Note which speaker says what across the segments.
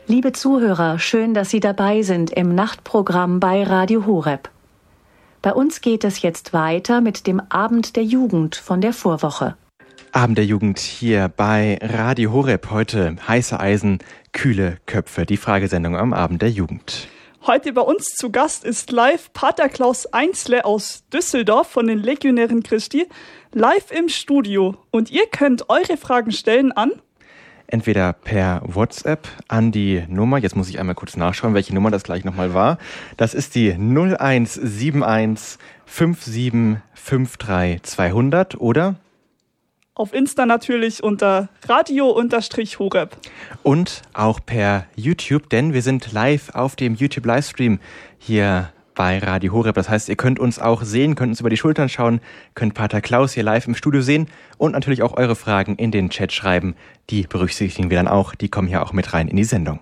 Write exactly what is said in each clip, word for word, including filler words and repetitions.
Speaker 1: Liebe Zuhörer, schön, dass Sie dabei sind im Nachtprogramm bei Radio Horeb. Bei uns geht es jetzt weiter mit dem Abend der Jugend von der Vorwoche.
Speaker 2: Abend der Jugend hier bei Radio Horeb. Heute heiße Eisen, kühle Köpfe. Die Fragesendung am Abend der Jugend.
Speaker 3: Heute bei uns zu Gast ist live Pater Klaus Einsle aus Düsseldorf von den Legionären Christi, live im Studio. Und ihr könnt eure Fragen stellen an
Speaker 2: entweder per WhatsApp an die Nummer, jetzt muss ich einmal kurz nachschauen, welche Nummer das gleich nochmal war. Das ist die null eins sieben eins fünf sieben fünf drei zweihundert oder
Speaker 3: auf Insta natürlich unter Radio-Horeb.
Speaker 2: Und auch per YouTube, denn wir sind live auf dem YouTube-Livestream hier bei Radio Horeb. Das heißt, ihr könnt uns auch sehen, könnt uns über die Schultern schauen, könnt Pater Klaus hier live im Studio sehen und natürlich auch eure Fragen in den Chat schreiben. Die berücksichtigen wir dann auch, die kommen hier auch mit rein in die Sendung.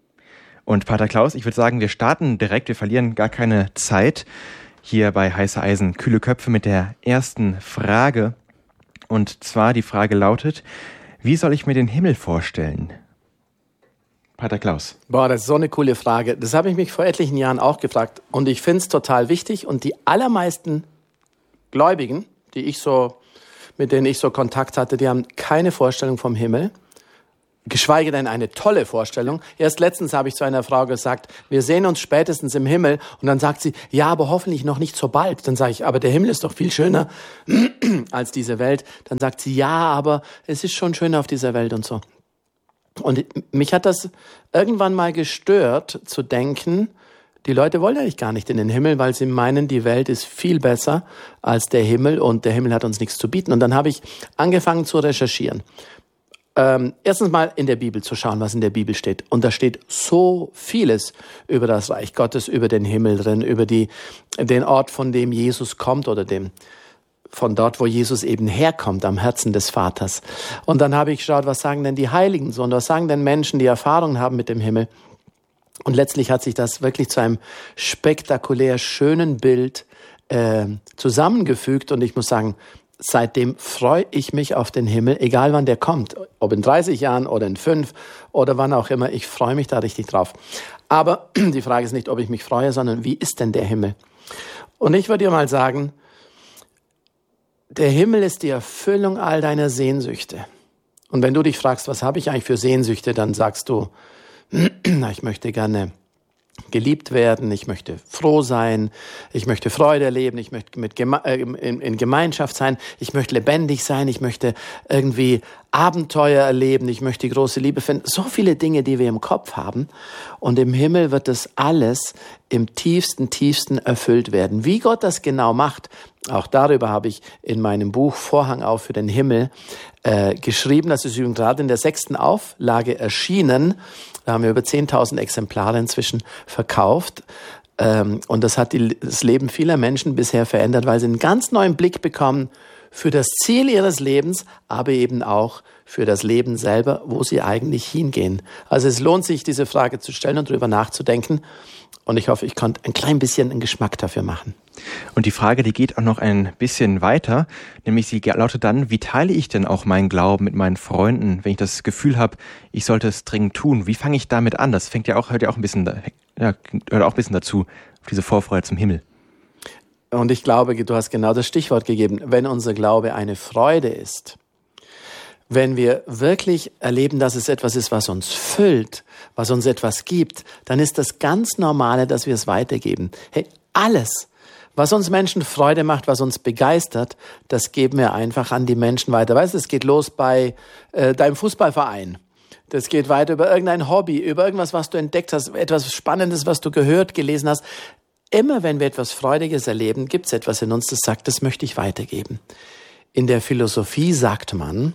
Speaker 2: Und Pater Klaus, ich würde sagen, wir starten direkt, wir verlieren gar keine Zeit hier bei Heiße Eisen, kühle Köpfe mit der ersten Frage. Und zwar die Frage lautet, wie soll ich mir den Himmel vorstellen? Pater Klaus.
Speaker 4: Boah, das ist so eine coole Frage. Das habe ich mich vor etlichen Jahren auch gefragt. Und ich finde es total wichtig. Und die allermeisten Gläubigen, die ich so, mit denen ich so Kontakt hatte, die haben keine Vorstellung vom Himmel. Geschweige denn eine tolle Vorstellung. Erst letztens habe ich zu einer Frau gesagt, wir sehen uns spätestens im Himmel. Und dann sagt sie, ja, aber hoffentlich noch nicht so bald. Dann sage ich, aber der Himmel ist doch viel schöner als diese Welt. Dann sagt sie, ja, aber es ist schon schöner auf dieser Welt und so. Und mich hat das irgendwann mal gestört, zu denken, die Leute wollen eigentlich gar nicht in den Himmel, weil sie meinen, die Welt ist viel besser als der Himmel und der Himmel hat uns nichts zu bieten. Und dann habe ich angefangen zu recherchieren. Ähm, erstens mal in der Bibel zu schauen, was in der Bibel steht. Und da steht so vieles über das Reich Gottes, über den Himmel drin, über die, den Ort, von dem Jesus kommt oder dem von dort, wo Jesus eben herkommt, am Herzen des Vaters. Und dann habe ich geschaut, was sagen denn die Heiligen so und was sagen denn Menschen, die Erfahrungen haben mit dem Himmel. Und letztlich hat sich das wirklich zu einem spektakulär schönen Bild äh, zusammengefügt. Und ich muss sagen, seitdem freue ich mich auf den Himmel, egal wann der kommt. Ob in dreißig Jahren oder in fünf oder wann auch immer. Ich freue mich da richtig drauf. Aber die Frage ist nicht, ob ich mich freue, sondern wie ist denn der Himmel? Und ich würde dir mal sagen, der Himmel ist die Erfüllung all deiner Sehnsüchte. Und wenn du dich fragst, was habe ich eigentlich für Sehnsüchte, dann sagst du, na, ich möchte gerne geliebt werden, ich möchte froh sein, ich möchte Freude erleben, ich möchte mit Geme- äh, in, in Gemeinschaft sein, ich möchte lebendig sein, ich möchte irgendwie Abenteuer erleben, ich möchte die große Liebe finden. So viele Dinge, die wir im Kopf haben. Und im Himmel wird das alles im tiefsten, tiefsten erfüllt werden. Wie Gott das genau macht, auch darüber habe ich in meinem Buch Vorhang auf für den Himmel äh, geschrieben. Das ist übrigens gerade in der sechsten Auflage erschienen. Da haben wir über zehntausend Exemplare inzwischen verkauft. Ähm, und das hat die, das Leben vieler Menschen bisher verändert, weil sie einen ganz neuen Blick bekommen für das Ziel ihres Lebens, aber eben auch für das Leben selber, wo sie eigentlich hingehen. Also es lohnt sich, diese Frage zu stellen und darüber nachzudenken. Und ich hoffe, ich konnte ein klein bisschen einen Geschmack dafür machen.
Speaker 2: Und die Frage, die geht auch noch ein bisschen weiter, nämlich sie lautet dann, wie teile ich denn auch meinen Glauben mit meinen Freunden, wenn ich das Gefühl habe, ich sollte es dringend tun? Wie fange ich damit an? Das fängt ja auch, hört ja auch ein bisschen, ja, hört auch ein bisschen dazu, auf diese Vorfreude zum Himmel.
Speaker 4: Und ich glaube, du hast genau das Stichwort gegeben, wenn unser Glaube eine Freude ist, wenn wir wirklich erleben, dass es etwas ist, was uns füllt, was uns etwas gibt, dann ist das ganz Normale, dass wir es weitergeben. Hey, alles, was uns Menschen Freude macht, was uns begeistert, das geben wir einfach an die Menschen weiter. Weißt du, es geht los bei äh, deinem Fußballverein. Das geht weiter über irgendein Hobby, über irgendwas, was du entdeckt hast, etwas Spannendes, was du gehört, gelesen hast. Immer wenn wir etwas Freudiges erleben, gibt es etwas in uns, das sagt, das möchte ich weitergeben. In der Philosophie sagt man,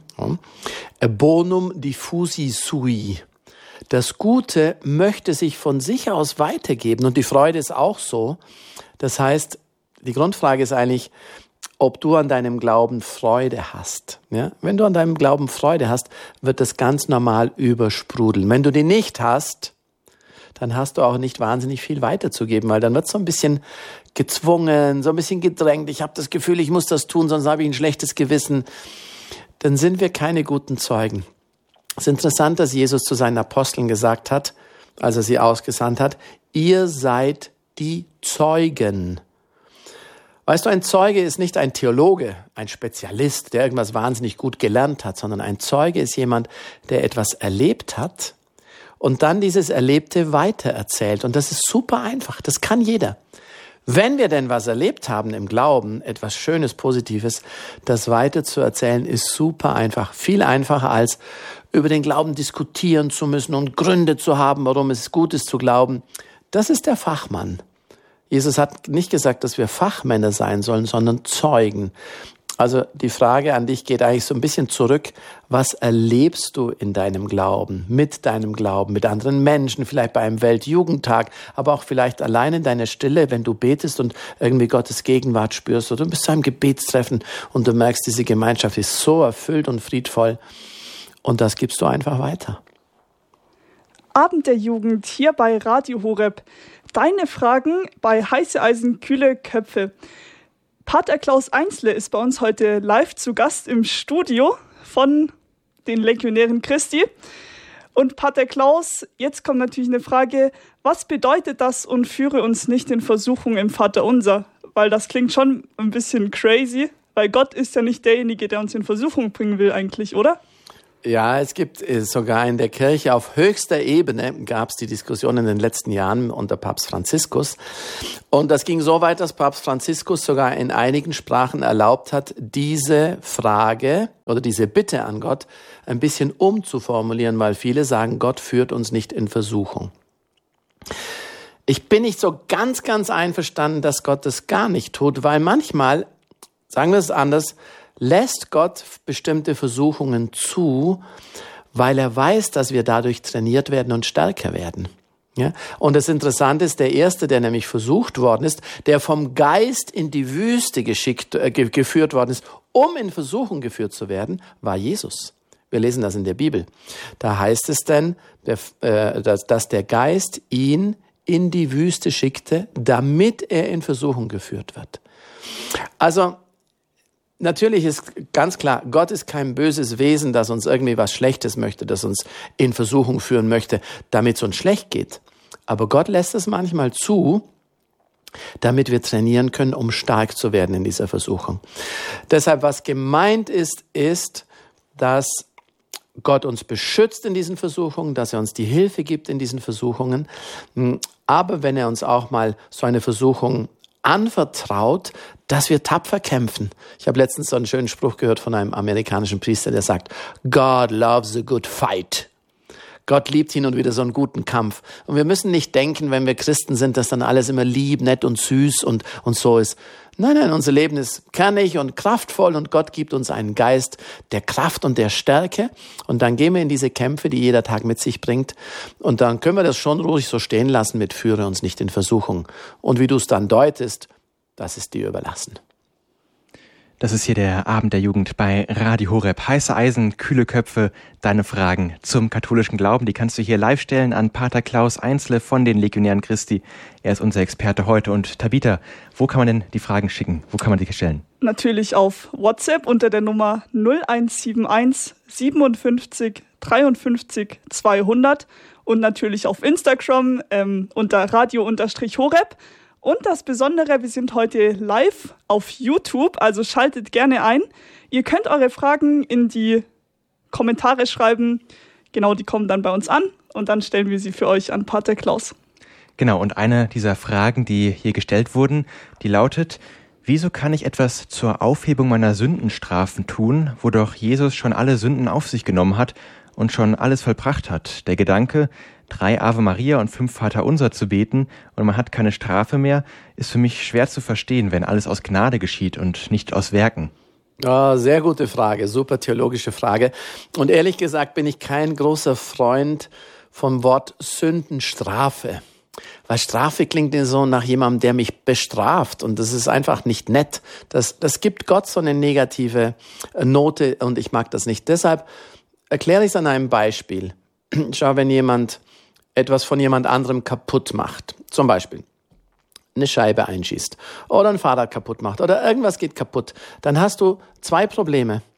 Speaker 4: bonum diffusi sui. Das Gute möchte sich von sich aus weitergeben und die Freude ist auch so. Das heißt, die Grundfrage ist eigentlich, ob du an deinem Glauben Freude hast. Ja? Wenn du an deinem Glauben Freude hast, wird das ganz normal übersprudeln. Wenn du die nicht hast, dann hast du auch nicht wahnsinnig viel weiterzugeben, weil dann wird so ein bisschen gezwungen, so ein bisschen gedrängt. Ich habe das Gefühl, ich muss das tun, sonst habe ich ein schlechtes Gewissen. Dann sind wir keine guten Zeugen. Es ist interessant, dass Jesus zu seinen Aposteln gesagt hat, als er sie ausgesandt hat, ihr seid die Zeugen. Weißt du, ein Zeuge ist nicht ein Theologe, ein Spezialist, der irgendwas wahnsinnig gut gelernt hat, sondern ein Zeuge ist jemand, der etwas erlebt hat und dann dieses Erlebte weitererzählt. Und das ist super einfach, das kann jeder. Wenn wir denn was erlebt haben im Glauben, etwas Schönes, Positives, das weiter zu erzählen, ist super einfach. Viel einfacher als über den Glauben diskutieren zu müssen und Gründe zu haben, warum es gut ist zu glauben. Das ist der Fachmann. Jesus hat nicht gesagt, dass wir Fachmänner sein sollen, sondern Zeugen. Also die Frage an dich geht eigentlich so ein bisschen zurück. Was erlebst du in deinem Glauben, mit deinem Glauben, mit anderen Menschen, vielleicht bei einem Weltjugendtag, aber auch vielleicht allein in deiner Stille, wenn du betest und irgendwie Gottes Gegenwart spürst oder du bist zu einem Gebetstreffen und du merkst, diese Gemeinschaft ist so erfüllt und friedvoll und das gibst du einfach weiter.
Speaker 3: Abend der Jugend hier bei Radio Horeb. Deine Fragen bei Heiße Eisen, kühle Köpfe. Pater Klaus Einsle ist bei uns heute live zu Gast im Studio von den Legionären Christi. Und Pater Klaus, jetzt kommt natürlich eine Frage, was bedeutet das und führe uns nicht in Versuchung im Vaterunser? Weil das klingt schon ein bisschen crazy, weil Gott ist ja nicht derjenige, der uns in Versuchung bringen will eigentlich, oder?
Speaker 4: Ja, es gibt sogar in der Kirche auf höchster Ebene gab es die Diskussion in den letzten Jahren unter Papst Franziskus. Und das ging so weit, dass Papst Franziskus sogar in einigen Sprachen erlaubt hat, diese Frage oder diese Bitte an Gott ein bisschen umzuformulieren, weil viele sagen, Gott führt uns nicht in Versuchung. Ich bin nicht so ganz, ganz einverstanden, dass Gott das gar nicht tut, weil manchmal, sagen wir es anders, lässt Gott bestimmte Versuchungen zu, weil er weiß, dass wir dadurch trainiert werden und stärker werden. Ja? Und das Interessante ist, der Erste, der nämlich versucht worden ist, der vom Geist in die Wüste geschickt, äh, geführt worden ist, um in Versuchung geführt zu werden, war Jesus. Wir lesen das in der Bibel. Da heißt es denn, der, äh, dass, dass der Geist ihn in die Wüste schickte, damit er in Versuchung geführt wird. Also, natürlich ist ganz klar, Gott ist kein böses Wesen, das uns irgendwie was Schlechtes möchte, das uns in Versuchung führen möchte, damit es uns schlecht geht. Aber Gott lässt es manchmal zu, damit wir trainieren können, um stark zu werden in dieser Versuchung. Deshalb, was gemeint ist, ist, dass Gott uns beschützt in diesen Versuchungen, dass er uns die Hilfe gibt in diesen Versuchungen. Aber wenn er uns auch mal so eine Versuchung anvertraut, dass wir tapfer kämpfen. Ich habe letztens so einen schönen Spruch gehört von einem amerikanischen Priester, der sagt, God loves a good fight. Gott liebt hin und wieder so einen guten Kampf. Und wir müssen nicht denken, wenn wir Christen sind, dass dann alles immer lieb, nett und süß und, und so ist. Nein, nein, unser Leben ist kernig und kraftvoll und Gott gibt uns einen Geist der Kraft und der Stärke. Und dann gehen wir in diese Kämpfe, die jeder Tag mit sich bringt. Und dann können wir das schon ruhig so stehen lassen mit führe uns nicht in Versuchung. Und wie du es dann deutest, das ist dir überlassen.
Speaker 2: Das ist hier der Abend der Jugend bei Radio Horeb. Heiße Eisen, kühle Köpfe, deine Fragen zum katholischen Glauben, die kannst du hier live stellen an Pater Klaus Einsle von den Legionären Christi. Er ist unser Experte heute. Und Tabitha, wo kann man denn die Fragen schicken? Wo kann man die stellen?
Speaker 3: Natürlich auf WhatsApp unter der Nummer null eins sieben eins siebenundfünfzig dreiundfünfzig zweihundert und natürlich auf Instagram ähm, unter radio-horeb. Und das Besondere, wir sind heute live auf YouTube, also schaltet gerne ein. Ihr könnt eure Fragen in die Kommentare schreiben. Genau, die kommen dann bei uns an und dann stellen wir sie für euch an Pater Klaus.
Speaker 2: Genau, und eine dieser Fragen, die hier gestellt wurden, die lautet, wieso kann ich etwas zur Aufhebung meiner Sündenstrafen tun, wo doch Jesus schon alle Sünden auf sich genommen hat und schon alles vollbracht hat? Der Gedanke, drei Ave Maria und fünf Vaterunser zu beten und man hat keine Strafe mehr, ist für mich schwer zu verstehen, wenn alles aus Gnade geschieht und nicht aus Werken.
Speaker 4: Oh, sehr gute Frage, super theologische Frage. Und ehrlich gesagt bin ich kein großer Freund vom Wort Sündenstrafe. Weil Strafe klingt so nach jemandem, der mich bestraft und das ist einfach nicht nett. Das, das gibt Gott so eine negative Note und ich mag das nicht. Deshalb erkläre ich es an einem Beispiel. Schau, wenn jemand etwas von jemand anderem kaputt macht, zum Beispiel eine Scheibe einschießt oder ein Fahrrad kaputt macht oder irgendwas geht kaputt, dann hast du zwei Probleme.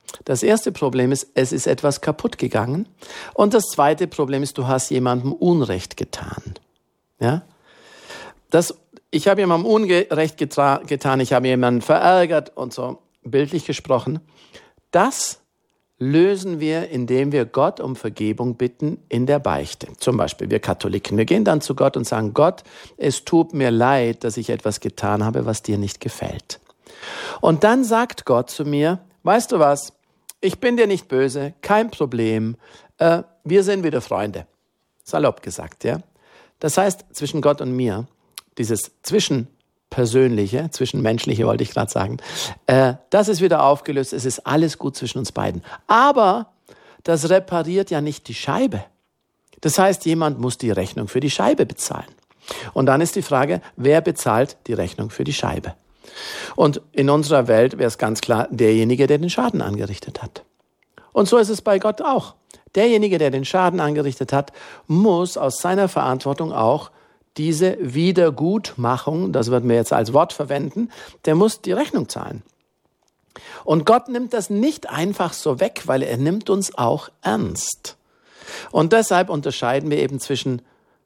Speaker 4: Das erste Problem ist, es ist etwas kaputt gegangen. Und das zweite Problem ist, du hast jemandem Unrecht getan. Ja? Das, ich habe jemandem Unrecht getra- getan, ich habe jemanden verärgert und so, bildlich gesprochen. Das lösen wir, indem wir Gott um Vergebung bitten in der Beichte. Zum Beispiel wir Katholiken. Wir gehen dann zu Gott und sagen, Gott, es tut mir leid, dass ich etwas getan habe, was dir nicht gefällt. Und dann sagt Gott zu mir, weißt du was, ich bin dir nicht böse, kein Problem, äh, wir sind wieder Freunde. Salopp gesagt, ja. Das heißt, zwischen Gott und mir, dieses Zwischenpersönliche, Zwischenmenschliche wollte ich gerade sagen, äh, das ist wieder aufgelöst, es ist alles gut zwischen uns beiden. Aber das repariert ja nicht die Scheibe. Das heißt, jemand muss die Rechnung für die Scheibe bezahlen. Und dann ist die Frage, wer bezahlt die Rechnung für die Scheibe? Und in unserer Welt wäre es ganz klar, derjenige, der den Schaden angerichtet hat. Und so ist es bei Gott auch. Derjenige, der den Schaden angerichtet hat, muss aus seiner Verantwortung auch diese Wiedergutmachung, das wird mir jetzt als Wort verwenden, der muss die Rechnung zahlen. Und Gott nimmt das nicht einfach so weg, weil er nimmt uns auch ernst. Und deshalb unterscheiden wir eben zwischen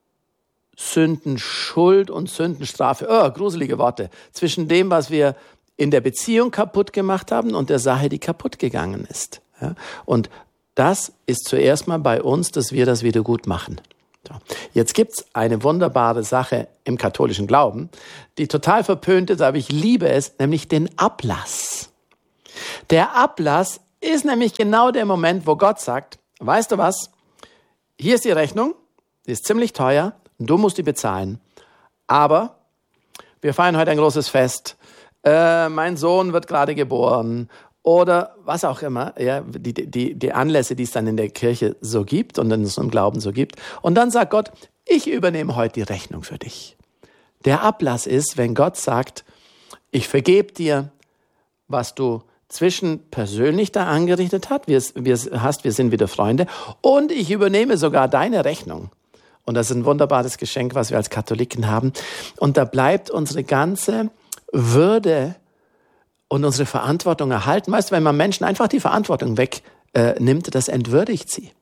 Speaker 4: Sündenschuld und Sündenstrafe. Oh, gruselige Worte. Zwischen dem, was wir in der Beziehung kaputt gemacht haben und der Sache, die kaputt gegangen ist. Ja? Und das ist zuerst mal bei uns, dass wir das wieder gut machen. So. Jetzt gibt's eine wunderbare Sache im katholischen Glauben, die total verpönt ist, aber ich liebe es, nämlich den Ablass. Der Ablass ist nämlich genau der Moment, wo Gott sagt, weißt du was, hier ist die Rechnung, die ist ziemlich teuer, du musst die bezahlen. Aber wir feiern heute ein großes Fest. Äh, mein Sohn wird gerade geboren. Oder was auch immer. Ja, die, die, die Anlässe, die es dann in der Kirche so gibt und in unserem Glauben so gibt. Und dann sagt Gott, ich übernehme heute die Rechnung für dich. Der Ablass ist, wenn Gott sagt, ich vergebe dir, was du zwischen persönlich da angerichtet hast. Wir, wir, hast, wir sind wieder Freunde. Und ich übernehme sogar deine Rechnung. Und das ist ein wunderbares Geschenk, was wir als Katholiken haben. Und da bleibt unsere ganze Würde und unsere Verantwortung erhalten. Weißt du, wenn man Menschen einfach die Verantwortung wegnimmt, äh, das entwürdigt sie.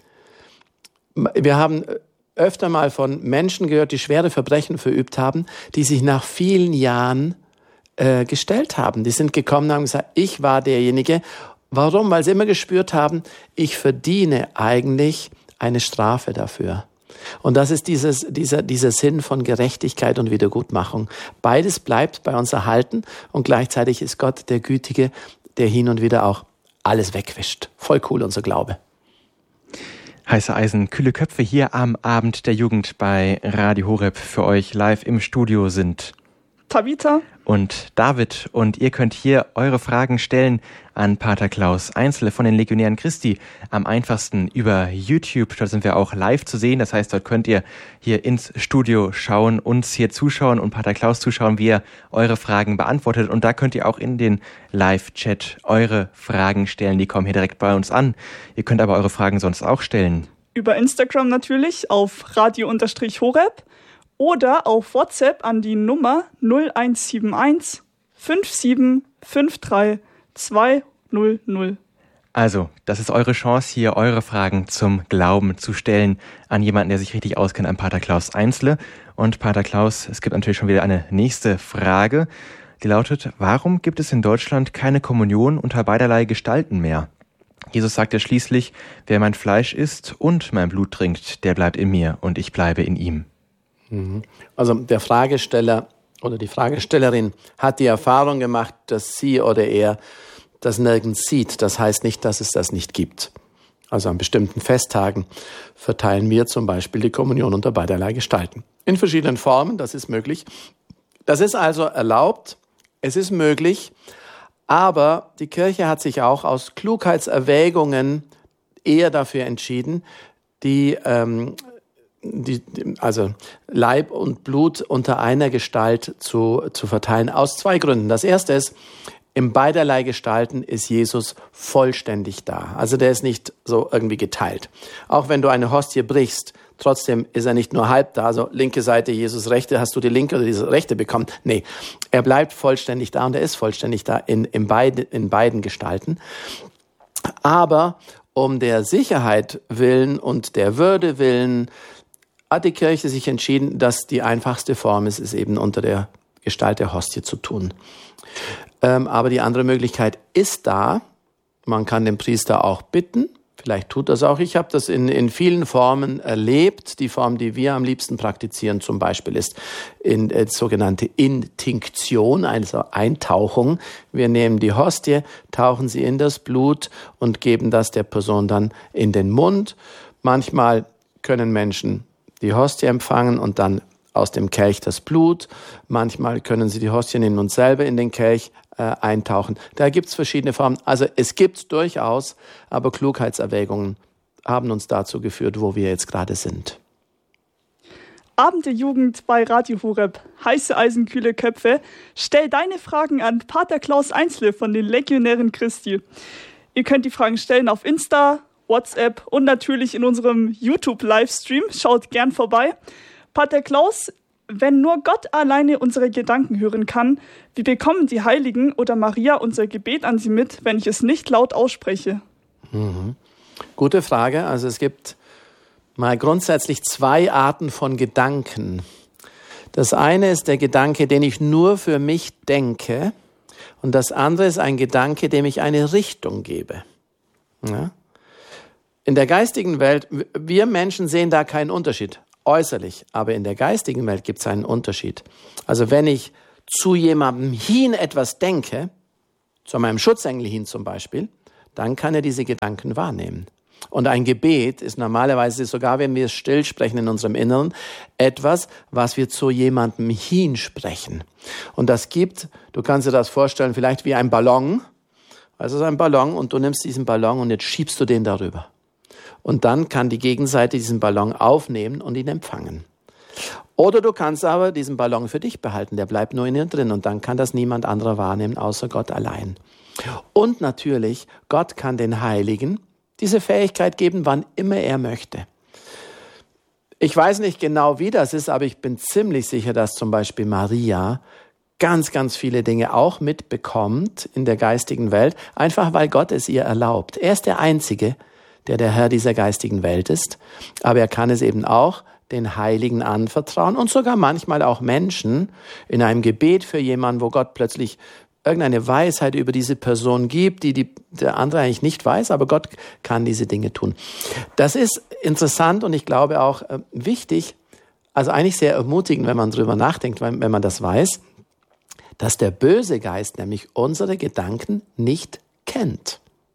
Speaker 4: Wir haben öfter mal von Menschen gehört, die schwere Verbrechen verübt haben, die sich nach vielen Jahren äh, gestellt haben. Die sind gekommen und haben gesagt, ich war derjenige. Warum? Weil sie immer gespürt haben, ich verdiene eigentlich eine Strafe dafür. Und das ist dieses, dieser, dieser Sinn von Gerechtigkeit und Wiedergutmachung. Beides bleibt bei uns erhalten und gleichzeitig ist Gott der Gütige, der hin und wieder auch alles wegwischt. Voll cool, unser Glaube.
Speaker 2: Heiße Eisen, kühle Köpfe hier am Abend der Jugend bei Radio Horeb. Für euch live im Studio sind
Speaker 3: Tabitha
Speaker 2: und David. Und ihr könnt hier eure Fragen stellen an Pater Klaus Einzle von den Legionären Christi. Am einfachsten über YouTube. Dort sind wir auch live zu sehen. Das heißt, dort könnt ihr hier ins Studio schauen, uns hier zuschauen und Pater Klaus zuschauen, wie er eure Fragen beantwortet. Und da könnt ihr auch in den Live-Chat eure Fragen stellen. Die kommen hier direkt bei uns an. Ihr könnt aber eure Fragen sonst auch stellen.
Speaker 3: über Instagram natürlich auf radio-horeb oder auf WhatsApp an die Nummer null eins sieben eins fünf sieben fünf drei zwei null null.
Speaker 2: Also, das ist eure Chance, hier eure Fragen zum Glauben zu stellen an jemanden, der sich richtig auskennt, an Pater Klaus Einzle. Und Pater Klaus, es gibt natürlich schon wieder eine nächste Frage, die lautet, warum gibt es in Deutschland keine Kommunion unter beiderlei Gestalten mehr? Jesus sagt ja schließlich, wer mein Fleisch isst und mein Blut trinkt, der bleibt in mir und ich bleibe in ihm.
Speaker 4: Also der Fragesteller oder die Fragestellerin hat die Erfahrung gemacht, dass sie oder er das nirgends sieht. Das heißt nicht, dass es das nicht gibt. Also an bestimmten Festtagen verteilen wir zum Beispiel die Kommunion unter beiderlei Gestalten. In verschiedenen Formen, das ist möglich. Das ist also erlaubt, es ist möglich, aber die Kirche hat sich auch aus Klugheitserwägungen eher dafür entschieden, die, ähm, die, also Leib und Blut unter einer Gestalt zu, zu verteilen, aus zwei Gründen. Das erste ist, im beiderlei Gestalten ist Jesus vollständig da. Also der ist nicht so irgendwie geteilt. Auch wenn du eine Hostie brichst, trotzdem ist er nicht nur halb da, also linke Seite Jesus, rechte, hast du die linke oder diese rechte bekommen? Nee, er bleibt vollständig da und er ist vollständig da in, in, beide, in beiden Gestalten. Aber um der Sicherheit willen und der Würde willen hat die Kirche sich entschieden, dass die einfachste Form ist, ist eben unter der Gestalt der Hostie zu tun. Ähm, aber die andere Möglichkeit ist da. Man kann den Priester auch bitten. Vielleicht tut das auch. Ich habe das in, in vielen Formen erlebt. Die Form, die wir am liebsten praktizieren, zum Beispiel ist in, äh, sogenannte Intinktion, also Eintauchung. Wir nehmen die Hostie, tauchen sie in das Blut und geben das der Person dann in den Mund. Manchmal können Menschen die Hostie empfangen und dann aus dem Kelch das Blut. Manchmal können sie die Hostie nehmen und selber in den Kelch äh, eintauchen. Da gibt's verschiedene Formen. Also es gibt durchaus, aber Klugheitserwägungen haben uns dazu geführt, wo wir jetzt gerade sind.
Speaker 3: Abend der Jugend bei Radio Horeb. Heiße Eisen, kühle Köpfe. Stell deine Fragen an Pater Klaus Einzle von den Legionären Christi. Ihr könnt die Fragen stellen auf Insta, WhatsApp und natürlich in unserem YouTube-Livestream. Schaut gern vorbei. Pater Klaus, wenn nur Gott alleine unsere Gedanken hören kann, wie bekommen die Heiligen oder Maria unser Gebet an sie mit, wenn ich es nicht laut ausspreche?
Speaker 4: Mhm. Gute Frage. Also es gibt mal grundsätzlich zwei Arten von Gedanken. Das eine ist der Gedanke, den ich nur für mich denke, und das andere ist ein Gedanke, dem ich eine Richtung gebe. Ja? In der geistigen Welt, wir Menschen sehen da keinen Unterschied. Äußerlich, aber in der geistigen Welt gibt es einen Unterschied. Also wenn ich zu jemandem hin etwas denke, zu meinem Schutzengel hin zum Beispiel, dann kann er diese Gedanken wahrnehmen. Und ein Gebet ist normalerweise, sogar wenn wir still sprechen in unserem Inneren, etwas, was wir zu jemandem hinsprechen. Und das gibt, du kannst dir das vorstellen, vielleicht wie ein Ballon. Also so ein Ballon und du nimmst diesen Ballon und jetzt schiebst du den darüber. Und dann kann die Gegenseite diesen Ballon aufnehmen und ihn empfangen. Oder du kannst aber diesen Ballon für dich behalten, der bleibt nur in dir drin und dann kann das niemand anderer wahrnehmen, außer Gott allein. Und natürlich, Gott kann den Heiligen diese Fähigkeit geben, wann immer er möchte. Ich weiß nicht genau, wie das ist, aber ich bin ziemlich sicher, dass zum Beispiel Maria ganz, ganz viele Dinge auch mitbekommt in der geistigen Welt, einfach weil Gott es ihr erlaubt. Er ist der Einzige, der der Herr dieser geistigen Welt ist. Aber er kann es eben auch den Heiligen anvertrauen und sogar manchmal auch Menschen in einem Gebet für jemanden, wo Gott plötzlich irgendeine Weisheit über diese Person gibt, die, die der andere eigentlich nicht weiß, aber Gott kann diese Dinge tun. Das ist interessant und ich glaube auch äh, wichtig, also eigentlich sehr ermutigend, wenn man drüber nachdenkt, wenn, wenn man das weiß, dass der böse Geist nämlich unsere Gedanken nicht kennt.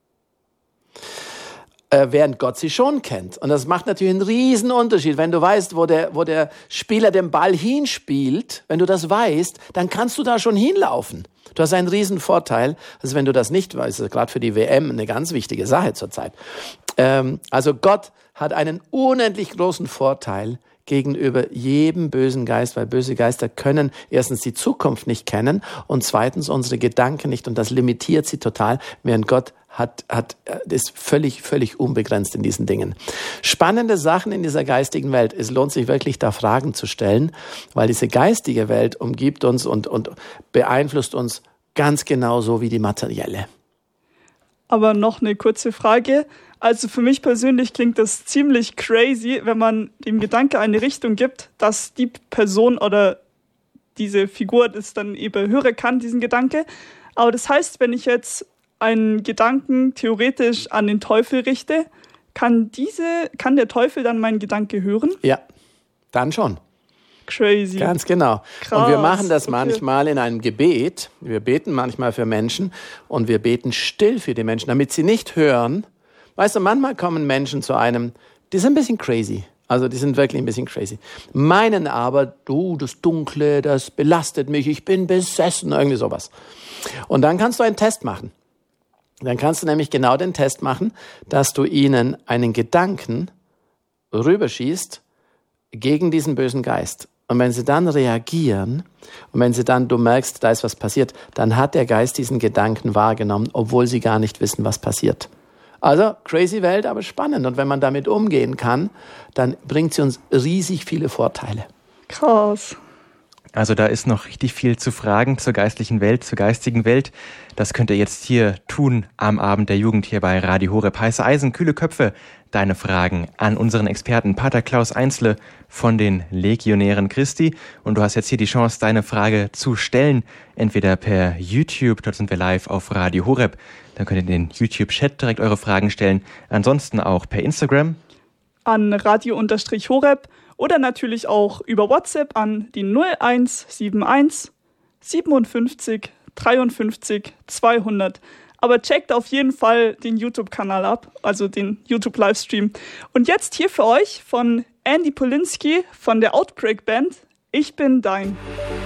Speaker 4: Äh, während Gott sie schon kennt. Und das macht natürlich einen riesen Unterschied. Wenn du weißt, wo der, wo der Spieler den Ball hinspielt, wenn du das weißt, dann kannst du da schon hinlaufen. Du hast einen riesen Vorteil, also wenn du das nicht weißt, ist gerade für die W M eine ganz wichtige Sache zurzeit. Ähm, also Gott hat einen unendlich großen Vorteil gegenüber jedem bösen Geist, weil böse Geister können erstens die Zukunft nicht kennen und zweitens unsere Gedanken nicht und das limitiert sie total, während Gott hat, hat, ist völlig, völlig unbegrenzt in diesen Dingen. Spannende Sachen in dieser geistigen Welt. Es lohnt sich wirklich, da Fragen zu stellen, weil diese geistige Welt umgibt uns und, und beeinflusst uns ganz genauso wie die materielle.
Speaker 3: Aber noch eine kurze Frage. Also für mich persönlich klingt das ziemlich crazy, wenn man dem Gedanke eine Richtung gibt, dass die Person oder diese Figur das dann eben hören kann, diesen Gedanke. Aber das heißt, wenn ich jetzt einen Gedanken theoretisch an den Teufel richte, kann diese, kann der Teufel dann meinen Gedanke hören?
Speaker 4: Ja, dann schon.
Speaker 3: Crazy.
Speaker 4: Ganz genau.
Speaker 3: Krass.
Speaker 4: Und wir machen das
Speaker 3: Okay.
Speaker 4: manchmal in einem Gebet. Wir beten manchmal für Menschen und wir beten still für die Menschen, damit sie nicht hören. Weißt du, manchmal kommen Menschen zu einem, die sind ein bisschen crazy. Also die sind wirklich ein bisschen crazy. Meinen aber, du, das Dunkle, das belastet mich, ich bin besessen, irgendwie sowas. Und dann kannst du einen Test machen. Dann kannst du nämlich genau den Test machen, dass du ihnen einen Gedanken rüberschießt gegen diesen bösen Geist. Und wenn sie dann reagieren und wenn sie dann, du merkst, da ist was passiert, dann hat der Geist diesen Gedanken wahrgenommen, obwohl sie gar nicht wissen, was passiert. Also crazy Welt, aber spannend. Und wenn man damit umgehen kann, dann bringt sie uns riesig viele Vorteile.
Speaker 3: Krass.
Speaker 2: Also da ist noch richtig viel zu fragen zur geistlichen Welt, zur geistigen Welt. Das könnt ihr jetzt hier tun am Abend der Jugend hier bei Radio Horeb. Heiße Eisen, kühle Köpfe. Deine Fragen an unseren Experten Pater Klaus Einzle von den Legionären Christi. Und du hast jetzt hier die Chance, deine Frage zu stellen. Entweder per YouTube, dort sind wir live auf Radio Horeb. Dann könnt ihr in den YouTube-Chat direkt eure Fragen stellen. Ansonsten auch per Instagram.
Speaker 3: An Radio-Horeb. Oder natürlich auch über WhatsApp an die null eins sieben eins siebenundfünfzig dreiundfünfzig zweihundert. Aber checkt auf jeden Fall den YouTube-Kanal ab, also den YouTube-Livestream. Und jetzt hier für euch von Andy Polinski von der Outbreak Band, Ich bin dein.